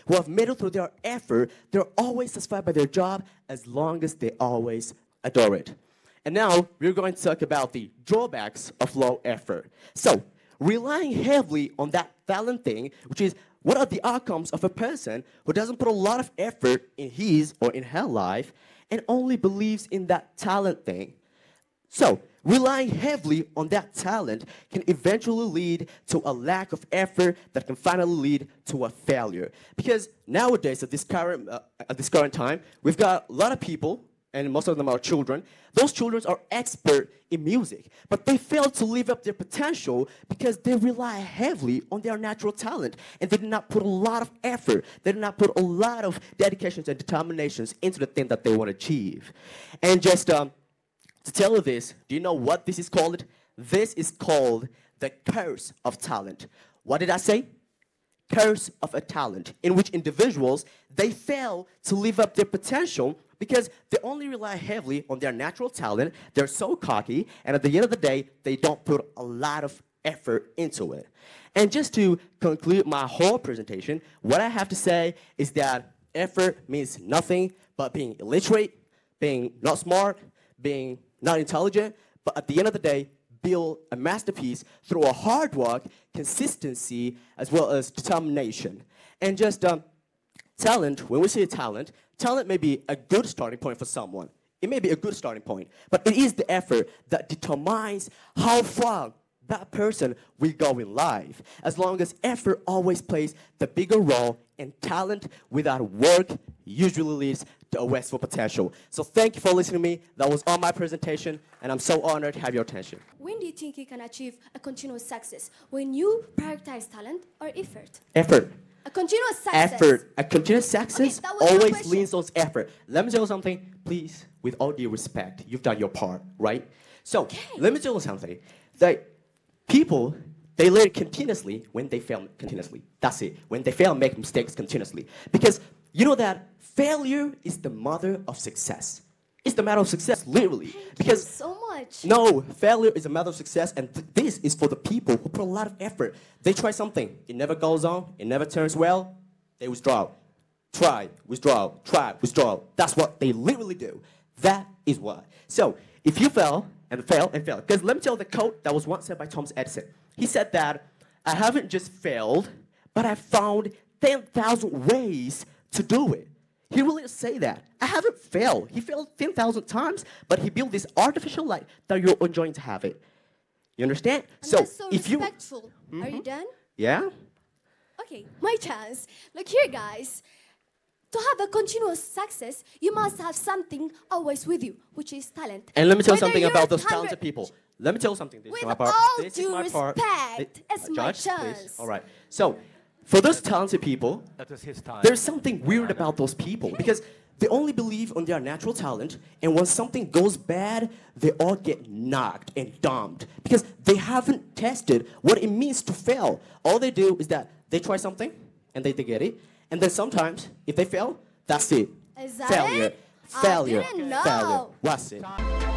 who have made it through their effort, they're always satisfied by their job as long as they always adore it. And now we're going to talk about the drawbacks of low effort. So, relying heavily on that talent thing, which is what are the outcomes of a person who doesn't put a lot of effort in his or in her life and only believes in that talent thing. So, relying heavily on that talent can eventually lead to a lack of effort that can finally lead to a failure. Because nowadays, at this current time, we've got a lot of people, and most of them are children. Those children are expert in music, but they fail to live up their potential because they rely heavily on their natural talent, and they did not put a lot of effort. They did not put a lot of dedications and determinations into the thing that they want to achieve. And just to tell you this, do you know what this is called? This is called the curse of talent. What did I say? Curse of a talent, in which individuals, they fail to live up their potential because they only rely heavily on their natural talent. They're so cocky, and at the end of the day, they don't put a lot of effort into it. And just to conclude my whole presentation, what I have to say is that effort means nothing but being illiterate, being not smart, being not intelligent, but at the end of the day, build a masterpiece through a hard work, consistency, as well as determination. And just talent, when we say talent may be a good starting point for someone. It may be a good starting point, but it is the effort that determines how far that person will go in life. As long as effort always plays the bigger role, and talent without work usually leads to a wasteful potential. So thank you for listening to me. That was all my presentation, and I'm so honored to have your attention. When do you think you can achieve a continuous success? When you prioritize talent or effort? Effort. A continuous success. Effort. A continuous success that was my always question. leans on effort. Let me tell you something, please, with all due respect. You've done your part, right? So let me tell you something. That people, they learn continuously when they fail continuously. That's it. When they fail, make mistakes continuously. Because you know that failure is the mother of success. It's the matter of success, literally. Because so much. no, failure is a matter of success, and this is for the people who put a lot of effort. They try something, it never goes on, it never turns well, they withdraw. Try, withdraw, try, withdraw. That's what they literally do. That is what. So, if you fail, and fail, and fail, because let me tell you the quote that was once said by Thomas Edison. He said that, I haven't just failed, but I found 10,000 ways to do it. He really did say that. I haven't failed. He failed 10,000 times, but he built this artificial light that you're enjoying to have it. You understand? And that's so if respectful. Are you done? Yeah? Okay, my chance. Look here, guys. To have a continuous success, you must have something always with you, which is talent. And let me tell you Whether something you're about those 100 talented people. Let me tell you something. This With is my part. all This due is my part. respect, it's my Judge, chance. please. All right. So, for those talented people, That was his time. there's something weird about those people because they only believe on their natural talent, and when something goes bad, they all get knocked and dumped because they haven't tested what it means to fail. All they do is that they try something and they get it, and then sometimes if they fail, that's it. Is that Failure. it? Failure. I didn't know. Failure. What's it?